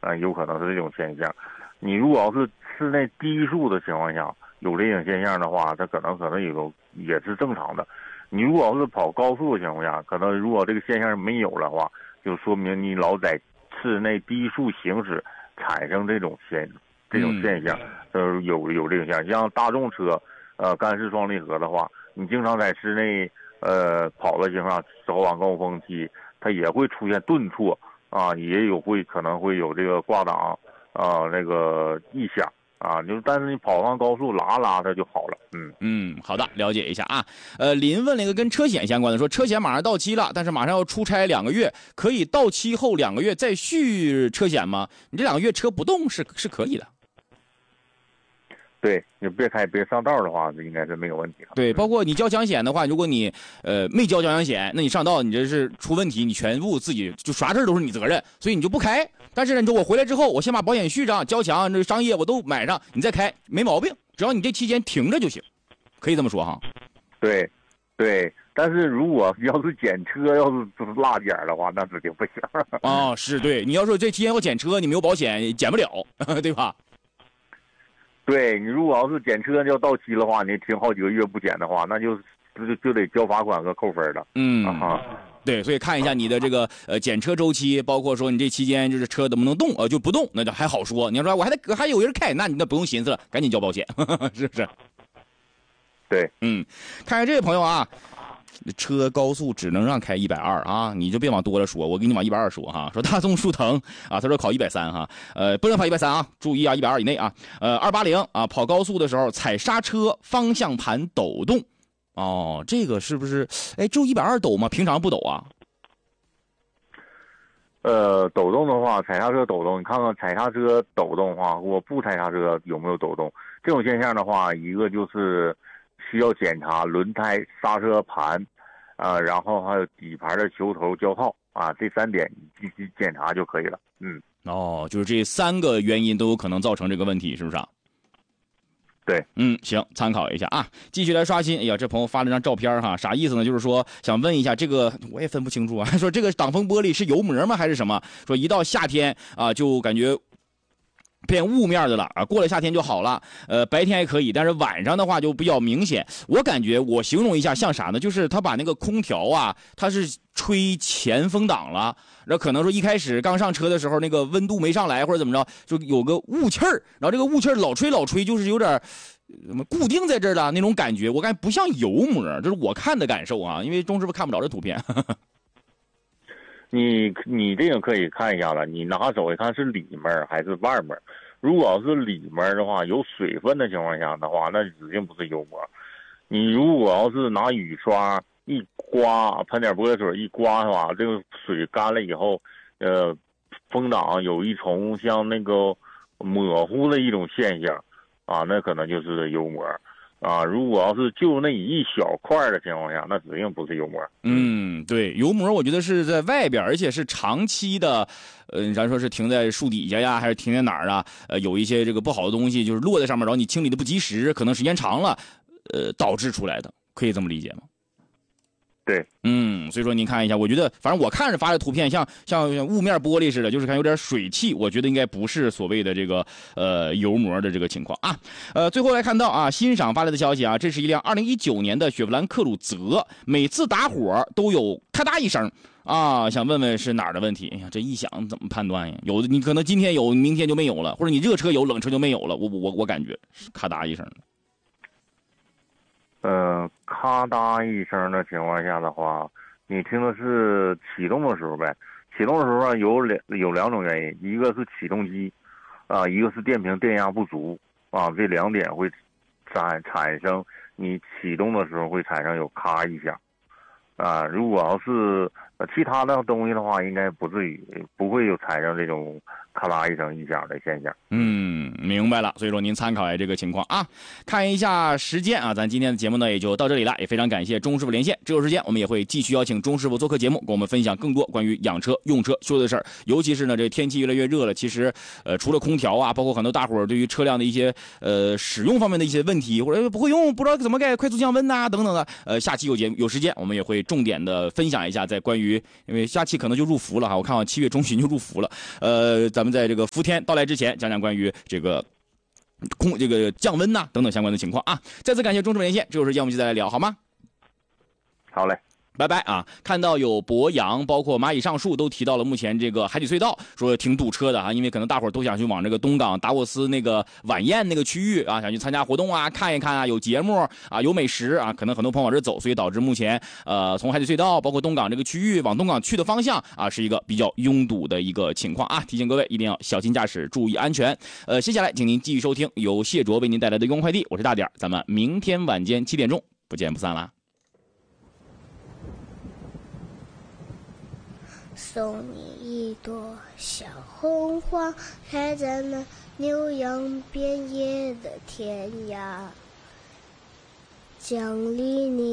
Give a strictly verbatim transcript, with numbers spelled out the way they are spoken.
呃，有可能是这种现象。你如果要是室内低速的情况下有这种现象的话，它可能可能有也是正常的。你如果要是跑高速的情况下，可能如果这个现象没有的话，就说明你老在室内低速行驶产生这种现这种现象，呃，有有这种现象。像大众车，呃，干式双离合的话，你经常在室内呃跑的情况下，早晚高峰期它也会出现顿挫啊，也有会可能会有这个挂档啊那个异响。啊，就但是你跑上高速拉拉它就好了，嗯嗯，好的，了解一下啊。呃，林问了一个跟车险相关的，说车险马上到期了，但是马上要出差两个月，可以到期后两个月再续车险吗？你这两个月车不动是是可以的。 对，你别开别上道的话，这应该是没有问题的。 对，包括你交强险的话，如果你呃没交交强险，那你上道你这是出问题，你全部自己就啥事都是你责任，所以你就不开。但是呢，你说我回来之后，我先把保险续上，交强这商业我都买上，你再开没毛病，只要你这期间停着就行，可以这么说哈。 对，对，但是如果要是检车要是落检的话，那指定不行。 哦，是对，你要说这期间我检车，你没有保险，检不了，对吧？ 对，你如果要是检车要到期的话，你停好几个月不检的话，那就就就得交罚款和扣分了。 嗯， 啊， 对，所以看一下你的这个呃检车周期，包括说你这期间就是车能不能动，呃就不动，那就还好说。你要说我还得还有人开，那你那不用寻思了，赶紧交保险，呵呵是不是？ 对， 嗯，看看这位朋友啊。车高速只能让开一百二啊，你就别往多了说，我给你往一百二说哈。说大众速腾啊，他说考一百三哈，呃，不能跑一百三啊，注意啊，一百二以内啊。呃，二八零啊，跑高速的时候踩刹车，方向盘抖动。哦，这个是不是？哎，就一百二抖吗？平常不抖啊？ 呃，抖动的话，踩刹车抖动，你看看踩刹车抖动的话，或不踩刹车有没有抖动？这种现象的话，一个就是需要检查轮胎、刹车盘，啊、呃，然后还有底盘的球头、胶套啊，这三点进行检查就可以了。嗯， 哦，就是这三个原因都有可能造成这个问题，是不是啊？ 对， 嗯，行，参考一下啊。继续来刷新。哎呀，这朋友发了张照片哈，啥意思呢？就是说想问一下，这个我也分不清楚啊。说这个挡风玻璃是油膜吗，还是什么？说一到夏天啊，就感觉变雾面的了啊，过了夏天就好了。呃，白天还可以，但是晚上的话就比较明显。我感觉我形容一下像啥呢？就是他把那个空调啊，它是吹前风挡了，然后可能说一开始刚上车的时候那个温度没上来或者怎么着，就有个雾气儿，然后这个雾气儿老吹老吹，就是有点怎么固定在这儿了那种感觉，我感觉不像油膜，这是我看的感受啊，因为钟师傅看不着这图片。 你你这个可以看一下了，你拿手一看是里面还是外面。如果要是里面的话，有水分的情况下的话，那指定不是油膜。你如果要是拿雨刷一刮，喷点玻璃水一刮的话，这个水干了以后，呃，风挡有一重像那个模糊的一种现象，啊，那可能就是油膜。啊，如果要是就那一小块的情况下，那指定不是油膜。 嗯，对，油膜我觉得是在外边，而且是长期的，呃，咱说是停在树底下呀，还是停在哪儿啊？呃，有一些这个不好的东西就是落在上面，然后你清理的不及时，可能时间长了，呃，导致出来的，可以这么理解吗？ 对， 嗯，所以说您看一下，我觉得反正我看着发的图片像像像雾面玻璃似的，就是看有点水汽，我觉得应该不是所谓的这个呃油膜的这个情况啊。呃，最后来看到啊，欣赏发来的消息啊，这是一辆二零一九年的雪佛兰克鲁泽，每次打火都有咔嗒一声啊，想问问是哪儿的问题？哎呀，这一响怎么判断呀？有的你可能今天有，明天就没有了，或者你热车有，冷车就没有了。我我我感觉是咔嗒一声。 呃，咔嗒一声的情况下的话，你听的是启动的时候呗。启动的时候有两有两种原因，一个是启动机，啊、呃，一个是电瓶电压不足啊，这两点会产产生你启动的时候会产生有咔一下，啊，如果要是呃其他的东西的话，应该不至于不会有产生这种咔啦一声一响的现象。 嗯，明白了。所以说您参考一下这个情况啊。看一下时间啊，咱今天的节目呢也就到这里了，也非常感谢钟师傅连线。之后时间我们也会继续邀请钟师傅做客节目，跟我们分享更多关于养车、用车、修的事儿。尤其是呢，这天气越来越热了，其实呃除了空调啊，包括很多大伙儿对于车辆的一些呃使用方面的一些问题，或者不会用，不知道怎么该快速降温呐、啊、等等的。呃，下期有节目有时间，我们也会重点的分享一下，在关于因为下期可能就入伏了哈，我看好七月中旬就入伏了。呃，咱们们在这个伏天到来之前，讲讲关于这个空这个降温呐、啊、等等相关的情况啊。再次感谢中师连线，这就是要么就再来聊好吗？ 好嘞。 拜拜啊！看到有博洋，包括蚂蚁上树都提到了目前这个海底隧道，说挺堵车的啊，因为可能大伙儿都想去往这个东港达沃斯那个晚宴那个区域啊，想去参加活动啊，看一看啊，有节目啊，有美食啊，可能很多朋友往这走，所以导致目前呃从海底隧道包括东港这个区域往东港去的方向啊，是一个比较拥堵的一个情况啊，提醒各位一定要小心驾驶，注意安全。呃，接下来请您继续收听由谢卓为您带来的雍快递，我是大点，咱们明天晚间七点钟不见不散啦。 送你一朵小红花，开在那牛羊遍野的天涯，奖励你